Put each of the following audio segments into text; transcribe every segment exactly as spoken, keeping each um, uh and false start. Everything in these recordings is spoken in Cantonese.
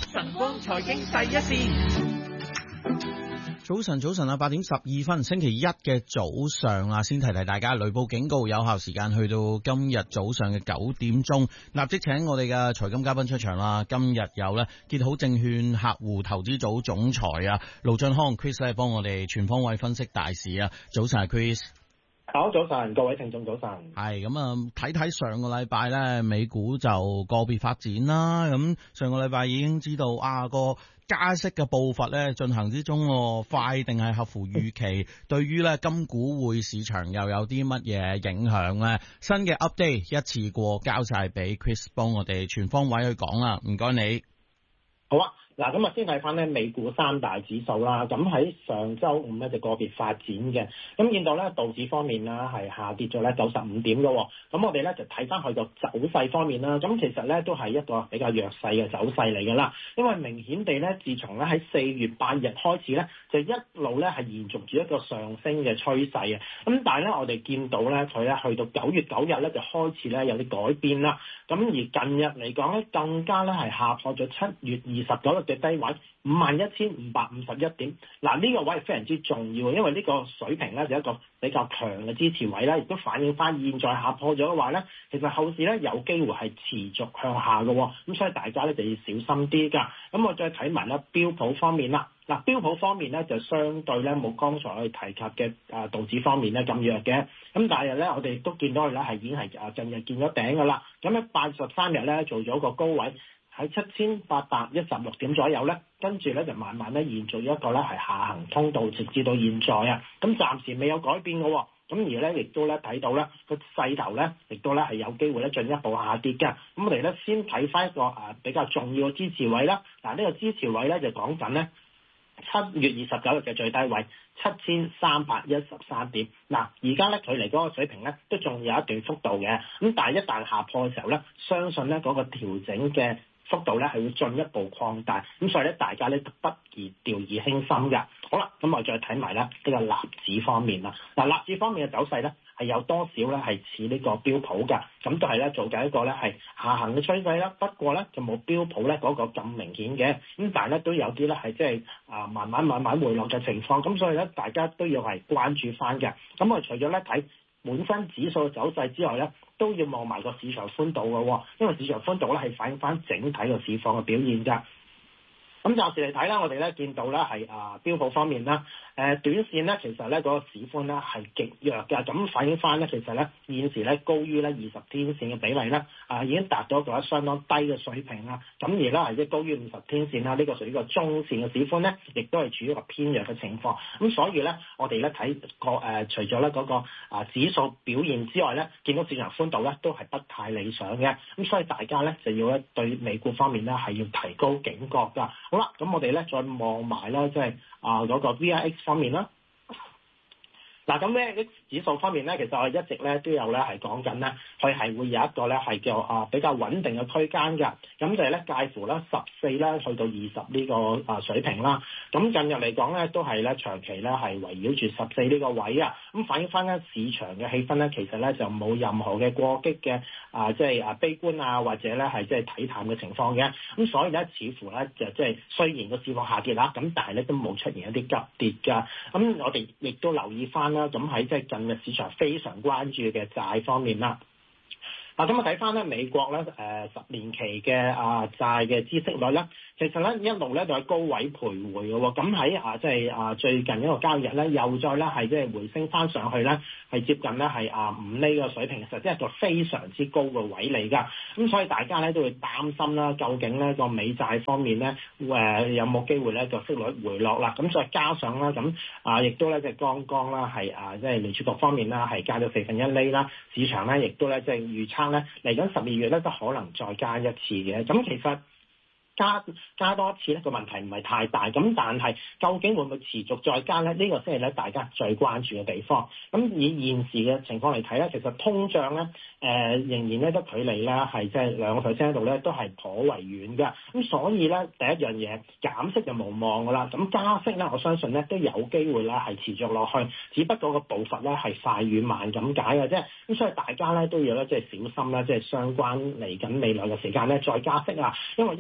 晨光財經第一線。 早晨，早晨啊，八點十二分，星期一嘅早上啊，先提提大家，雷暴警告有效時間去到今日早上嘅九點鐘，立即請我哋嘅財金嘉賓出場啦。今日有咧結好證券客戶投資組總裁啊盧駿匡 Chris 咧，幫我哋全方位分析大市啊。早晨 Chris。 好，早晨，各位聽眾早晨。 係咁啊，睇睇上個禮拜咧，美股就個別發展啦。咁上個禮拜已經知道啊，個加息嘅步伐咧進行之中，快定係合乎預期？對於咧金股匯市場又有啲乜嘢影響咧？新嘅 update 一次過交晒俾 Chris 幫我哋全方位去講啦。唔該你。 好啊。嗱，咁啊先睇翻咧美股三大指數啦，咁喺上週五咧就個別發展嘅，咁見到咧道指方面啦係下跌咗咧九十五點嘅，咁我哋咧就睇翻佢個走勢方面啦，咁其實咧都係一個比較弱勢嘅走勢嚟㗎啦，因為明顯地咧自從咧喺四月八日開始咧就一路咧係延續住一個上升嘅趨勢啊，咁但係咧我哋見到咧佢咧去到九月九日咧就開始咧有啲改變啦，咁而近日嚟講咧更加咧係下破咗七月二十九日嘅低位五萬一千五百五十一點，嗱呢個位係非常之重要，因為呢個水平咧就一個比較強嘅支持位啦，亦都反映翻現在下破咗嘅話咧，其實後市咧有機會係持續向下嘅，咁所以大家咧就要小心啲㗎。咁我再睇埋咧標普方面啦，嗱標普方面咧就相對咧冇剛才我哋提及嘅啊道指方面咧咁弱嘅，咁但係咧我哋都見到佢咧係已經係啊近日見咗頂㗎啦，咁喺八十三日咧做咗個高位。喺七千八百一十六點左右咧，跟住咧就慢慢咧延續一個咧係下行通道，直至到現在啊，咁暫時未有改變嘅喎，咁而咧亦都咧睇到咧個勢頭咧，亦都咧係有機會咧進一步下跌嘅。咁我哋咧先睇翻一個誒比較重要嘅支持位啦。嗱、這、呢個支持位咧就講緊咧七月二十九日嘅最低位七千三百一十三點。嗱而家咧距離嗰個水平咧都仲有一段幅度嘅，咁但係一旦下破嘅時候咧，相信咧嗰個調整嘅幅度咧係會進一步擴大，咁所以咧大家咧都不宜掉以輕心嘅。好啦，咁我再睇埋咧呢個納指方面啦。嗱，納指方面嘅走勢咧係有多少咧係似呢個標普嘅，咁都係咧做緊一個咧係下行嘅趨勢啦。不過咧就冇標普咧嗰個咁明顯嘅，咁但係咧都有啲咧係即係啊慢慢慢慢回落嘅情況，咁所以咧大家都要係關注翻嘅。咁我除咗咧睇本身指數嘅走勢之外咧，都要望埋個市場寬度嘅，因為市場寬度咧係反映翻整體個市況嘅表現㗎。咁暫時嚟睇啦，我哋咧見到咧係啊標普方面啦，誒短線咧其實咧嗰個市寬咧係極弱嘅，咁反映翻咧其實咧現時咧高於咧二十天線嘅比例咧啊已經達到一個相當低嘅水平啦，咁而咧係即係高於五十天線啦，呢個屬於個中線嘅市寬咧，亦都係處於一個偏弱嘅情況。咁所以咧我哋咧睇個誒除咗咧嗰個啊指數表現之外咧，見到市場寬度咧都係不太理想嘅，咁所以大家咧就要咧對美股方面咧係要提高警覺㗎。好啦，咁我哋咧再望埋啦，即係啊嗰個 V I X 方面啦。嗱，咁 V I X 指數方面咧，其實我哋一直咧都有咧係講緊咧，佢係會有一個咧係叫啊比較穩定嘅區間㗎。咁就係咧介乎咧十四咧去到二十呢個啊水平啦。咁近日嚟講咧，都係咧長期咧係圍繞住十四呢個位啊。咁反映翻咧市場嘅氣氛咧，其實咧就冇任何嘅過激嘅啊，即係啊悲觀啊，或者咧係即係睇淡嘅情況嘅。咁所以咧，似乎咧就即係雖然個市況下跌啦，咁但係咧都冇出現一啲急跌㗎。咁我哋亦都留意翻啦。咁喺即係近日市場非常關注嘅債方面啦。嗱，咁啊睇翻咧美國咧誒十年期嘅啊債嘅孳息率咧，其實咧一路咧都喺高位徘徊嘅喎。咁喺啊即係啊最近一個交易日咧，又再咧係即係回升翻上去咧，係接近咧係啊五厘嘅水平，其實即係個非常之高嘅位嚟㗎。咁所以大家咧都會擔心啦，究竟咧個美債方面咧誒有冇機會咧個息率回落啦？咁再加上啦，咁啊亦都咧即係剛剛啦係啊即係聯儲局方面啦係加咗四分一厘啦，市場咧亦都咧即係預測咧嚟緊十二月咧都可能再加一次嘅。咁其實加加多一次咧個問題唔係太大，咁但係究竟會唔會持續再加咧？呢、呢個先係咧大家最關注嘅地方。咁以現時嘅情況嚟睇咧，其實通脹咧誒、呃、仍然咧都距離咧係即係兩個 percent 度咧都係頗為遠嘅。咁所以咧第一樣嘢減息就無望㗎啦。咁加息咧我相信咧都有機會咧係持續落去，只不過個步伐咧係快與慢咁解嘅啫。咁所以大家咧都要咧即係小心啦，即係相關嚟緊未來嘅時間咧再加息啊，因為一旦加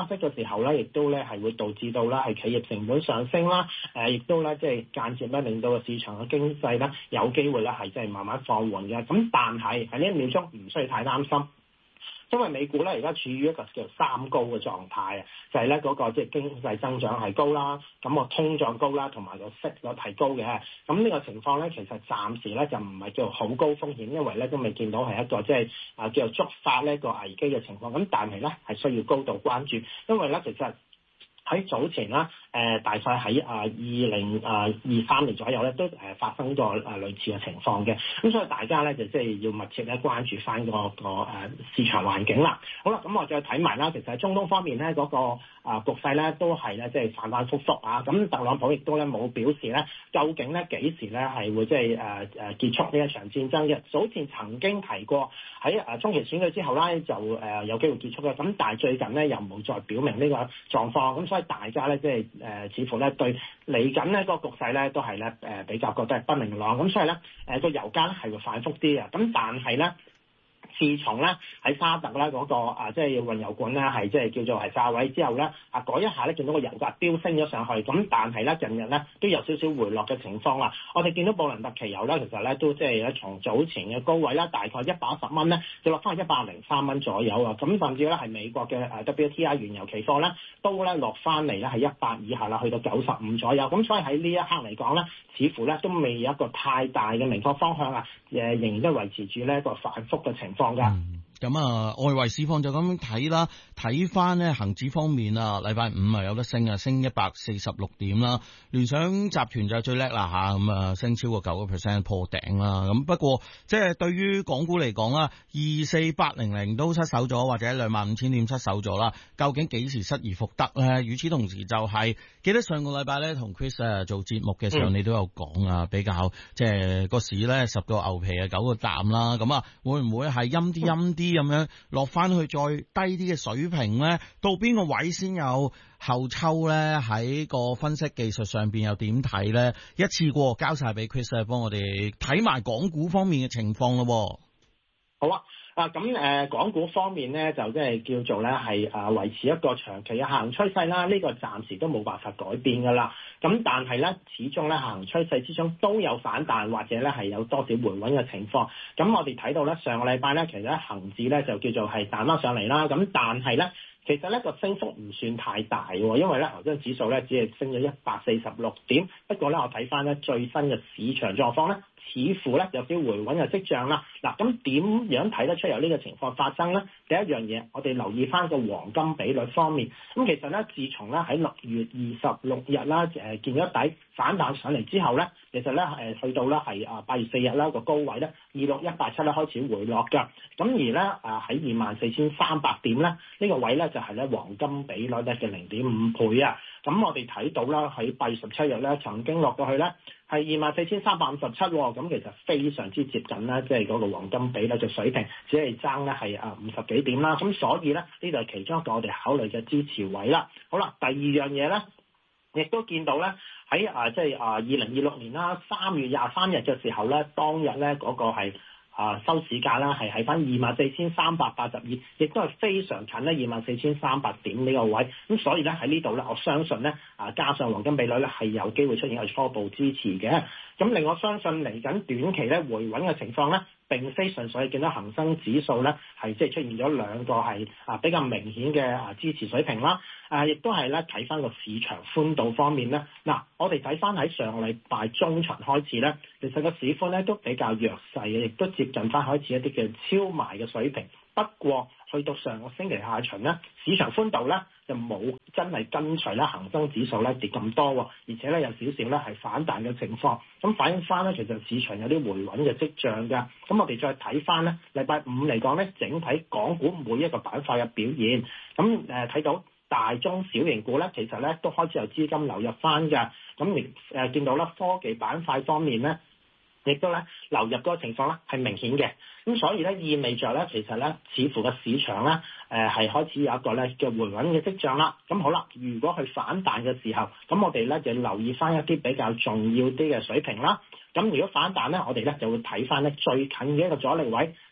加息嘅時候咧，亦都咧係會導致到啦係企業成本上升啦，誒亦都咧即係間接咧令到個市場嘅經濟咧有機會咧係即係慢慢放緩嘅。咁但係喺呢一秒鐘唔需要太擔心。因為美股咧而家處於一個叫三高嘅狀態啊，就係咧嗰個即係經濟增長係高啦，咁個通脹高啦，同埋個息率係高嘅。咁呢個情況咧，其實暫時咧就唔係叫好高風險，因為咧都未見到係一個即係啊叫做觸發呢個危機嘅情況。咁但係咧係需要高度關注，因為咧其實喺早前啦，誒、呃、大概喺啊二零啊二三年左右咧，都誒發生過誒類似嘅情況嘅。咁所以大家咧就即係要密切咧關注翻、那個個誒市場環境啦。好啦，咁我再睇埋啦，其實喺中東方面咧嗰、那個啊局勢咧都係咧即係反反覆覆啊。咁特朗普亦都咧冇表示咧究竟咧幾時咧係會即係誒誒結束呢一場戰爭嘅。早前曾經提過喺誒中期選舉之後咧就誒有機會結束嘅。咁但係最近咧又冇再表明呢個狀況。咁所以大家咧即係誒似乎咧對嚟緊咧個局勢咧都係咧誒比較覺得係不明朗。咁所以咧誒個油價咧係會反覆啲嘅。咁但係咧，自從咧喺沙特咧嗰個啊即係運油管咧係即係叫做係炸位之後咧啊嗰一下咧見到個油價飆升咗上去，咁但係咧近日咧都有少少回落嘅情況啦。我哋見到布倫特期油咧其實咧都即係咧從早前嘅高位啦，大概一百一十蚊咧就落翻去一百零三蚊左右啊。咁甚至咧係美國嘅誒 W T I 原油期貨咧都咧落翻嚟咧係一百以下啦，去到九十五左右。咁所以喺呢一刻嚟講咧，似乎咧都未有一個太大嘅明確方向啊，誒仍然都維持住呢一個反覆嘅情況。 嗯，咁啊，外圍市況就咁睇啦。睇翻咧恒指方面啊，禮拜五啊有得升啊，升一百四十六點啦。聯想集團就最叻啦吓，咁啊升超過九個 percent 破頂啦。咁不過即係對於港股嚟講啦，二四八零零都失守咗，或者兩萬五千點失守咗啦。究竟幾時失而復得咧？與此同時就係、是、記得上個禮拜咧同 Chris 啊做節目嘅時候，嗯、你都有講啊，比較即係個市咧十個牛皮啊九個淡啦。咁啊會唔會係陰啲陰啲咁樣落翻去再低啲嘅水平咧？到邊個位先有後抽咧？喺個分析技術上邊又點睇咧？一次過交晒俾 Chris 幫我哋睇埋港股方面嘅情況咯。 好啊。啊，咁誒、呃，港股方面咧，就即係叫做咧係啊維持一個長期嘅下行趨勢啦。呢、這個暫時都冇辦法改變㗎啦。咁但係咧，始終咧下行趨勢之中都有反彈，或者咧係有多少回穩嘅情況。咁我哋睇到咧，上個禮拜咧，其實咧恆指咧就叫做係彈翻上嚟啦。咁但係咧，其實咧個升幅唔算太大喎，因為咧恒生指數咧只係升咗一百四十六點。不過咧，我睇翻咧最新嘅市場狀況咧，似乎咧有啲回穩嘅跡象啦。嗱，咁點樣睇得出有呢個情況發生咧？第一樣嘢，我哋留意翻個黃金比率方面。咁其實咧，自從咧喺六月二十六日啦，誒見咗底反彈上嚟之後咧，其實咧誒去到咧係啊八月四日啦個高位咧二六一八七咧開始回落㗎。咁而咧啊喺二萬四千三百點咧呢個位咧就係咧黃金比率咧嘅零點五倍啊。咁我哋睇到啦喺八月十七日咧曾經落到去咧係二萬四千三百五十七，咁其實非常之接近啦，即係嗰個黃金比率嘅水平，只係爭咧係啊五十幾點啦。咁所以咧呢度係其中一個我哋考慮嘅支持位啦。好啦，第二樣嘢咧，亦都見到咧喺啊即係啊二零二六年啦三月廿三日嘅時候咧，當日咧嗰個係啊收市價啦係喺翻二萬四千三百八十二，亦都係非常近咧二萬四千三百點呢個位。咁所以咧喺呢度咧，我相信咧啊加上黃金比率咧係有機會出現一個初步支持嘅。咁令我相信嚟緊短期咧回穩嘅情況咧，並非純粹見到恒生指數咧係即係出現咗兩個係啊比較明顯嘅啊支持水平啦。啊，亦都係咧睇翻個市場寬度方面咧。嗱，我哋睇翻喺上個禮拜中旬開始咧，其實個市寬咧都比較弱勢嘅，亦都接近翻開始一啲嘅超賣嘅水平。不過去到上個星期下旬咧，市場寬度咧就冇真係跟隨咧恒生指數咧跌咁多，而且咧有少少咧係反彈嘅情況。咁反映翻咧，其實市場有啲回穩嘅跡象㗎。咁我哋再睇翻咧，禮拜五嚟講咧，整體港股每一個板塊嘅表現，咁誒睇到大中小型股咧，其實咧都開始有資金流入翻㗎。咁亦誒見到咧科技板塊方面咧，亦都咧流入嗰個情況咧係明顯嘅。咁所以咧意味着咧，其實咧似乎個市場咧誒係開始有一個咧嘅回穩嘅跡象啦。咁好啦，如果佢反彈嘅時候，咁我哋咧就留意翻一啲比較重要啲嘅水平啦。咁如果反彈咧，我哋咧就會睇翻咧最近嘅一個阻力位，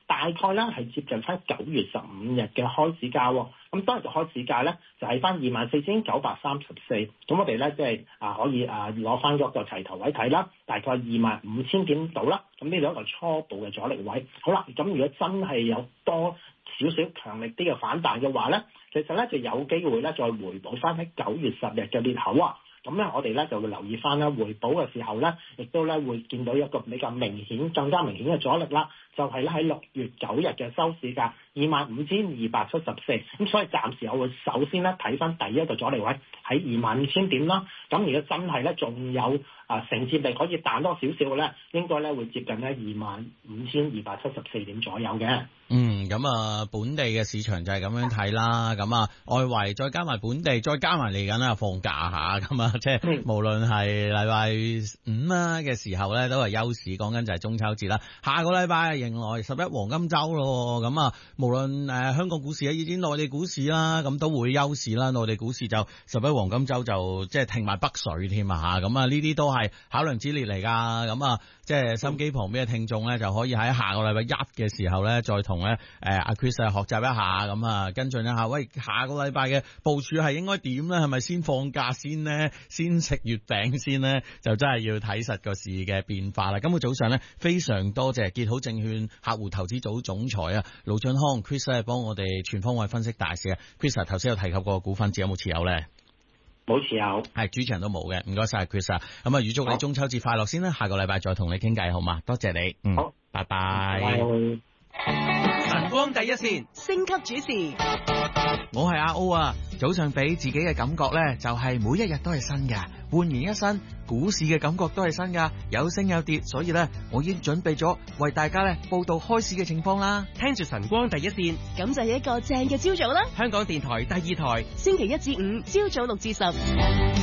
大概咧係接近翻九月十五日嘅開市價喎。咁當日嘅開市價咧就係翻二萬四千九百三十四。咁我哋咧即係啊可以啊攞翻嗰個齊頭位睇啦，大概二萬五千點到啦。咁呢度一個初步嘅阻力位。好啦，咁如果真係有多少少強力啲嘅反彈嘅話咧，其實咧就有機會咧再回補翻喺九月十日嘅裂口啊。咁咧，我哋咧就會留意翻啦，回補嘅時候咧，亦都咧會見到一個比較明顯、更加明顯嘅阻力啦，就係咧喺六月九日嘅收市價二萬五千二百七十四。咁所以暫時我會首先咧睇翻第一個阻力位喺二萬五千點啦。咁如果真係咧仲有啊承接力可以彈多少少嘅咧，應該咧會接近咧二萬五千二百七十四點左右嘅。 嗯，咁啊，本地嘅市場就係咁樣睇啦。咁啊，外圍再加埋本地，再加埋嚟緊啦放假下，咁啊，即係無論係禮拜五啊嘅時候咧，都係休市。講緊就係中秋節啦。下個禮拜迎來十一黃金週咯。咁啊，無論誒、呃、香港股市啊，以至內地股市啦，咁都會休市啦。內地股市就十一黃金週就即係停埋北水添啊嚇。咁啊，呢啲都係考量之列嚟㗎。咁啊，即係心機旁邊嘅聽眾咧，就可以喺下個禮拜一嘅時候咧，再同咧誒阿 Chris 啊學習一下，咁啊跟進一下。喂，下個禮拜嘅部署係應該點咧？係咪先放假先咧？先食月餅先咧？就真係要睇實個市嘅變化啦。今日早上咧，非常多謝結好證券客戶投資組總裁啊盧駿匡 Chris 咧，幫我哋全方位分析大市啊。Chris 頭先有提及過股份，自己有冇持有咧？ 冇持有， 係主持人都冇嘅。唔該晒 Chris 啊。咁啊，預祝你中秋節快樂先啦。下個禮拜再同你傾偈好嘛？多謝你。嗯，好，拜拜。 晨光第一線， 星級主持， 我係阿 O 啊。早上俾自己嘅感覺呢，就係每一日都係新嘅，煥然一新。股市嘅感覺都係新噶，有升有跌，所以呢，我已經準備咗為大家呢報道開市嘅情況啦。 聽住晨光第一線， 咁就係一個正嘅朝早啦。 香港電台第二台， 星期一至五朝早六至十。